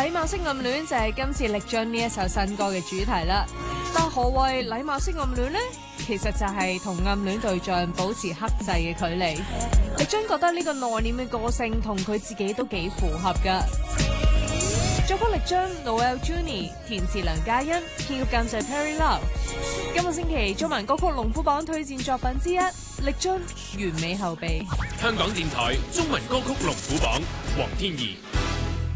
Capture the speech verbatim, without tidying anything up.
禮貌式暗戀就係今次力臻呢一首新歌嘅主題啦。但何謂禮貌式暗戀呢？其實就係同暗戀對象保持克制嘅距離。力臻覺得呢個內斂嘅個性同佢自己都幾符合㗎。作曲力臻 Noel Junior 填詞梁嘉欣，編曲監製 Perry Lau。今個星期中文歌曲龍虎榜推薦作品之一，力臻完美後備。 香港電台中文歌曲龍虎榜，黃天怡。